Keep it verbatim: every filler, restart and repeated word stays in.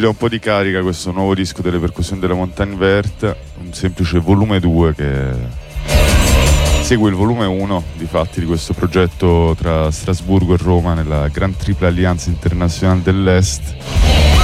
ci dà un po' di carica questo nuovo disco delle percussioni della Montagne Verte, un semplice volume due che segue il volume uno difatti di questo progetto tra Strasburgo e Roma nella Gran Tripla Alleanza Internazionale dell'Est.